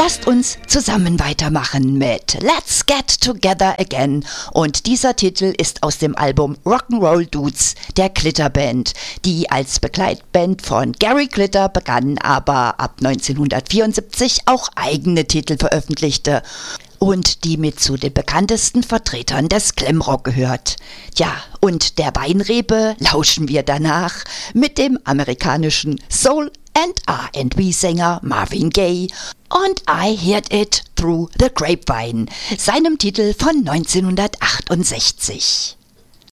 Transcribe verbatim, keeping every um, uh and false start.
Lasst uns zusammen weitermachen mit Let's Get Together Again. Und dieser Titel ist aus dem Album Rock'n'Roll Dudes der Glitter Band, die als Begleitband von Gary Glitter begann, aber ab neunzehnhundertvierundsiebzig auch eigene Titel veröffentlichte und die mit zu den bekanntesten Vertretern des Glamrock gehört. Ja, und der Weinrebe lauschen wir danach mit dem amerikanischen Soul and R and B-Sänger Marvin Gaye und I Heard It Through the Grapevine, seinem Titel von neunzehnhundertachtundsechzig.